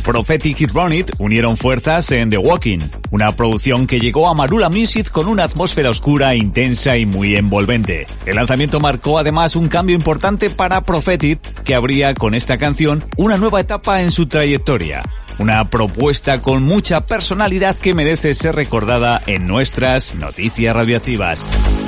Prophetic y Ronit unieron fuerzas en The Walking, una producción que llegó a Marula Music con una atmósfera oscura, intensa y muy envolvente. El lanzamiento marcó además un cambio importante para Prophetic, que abría con esta canción una nueva etapa en su trayectoria. Una propuesta con mucha personalidad que merece ser recordada en nuestras noticias radioactivas.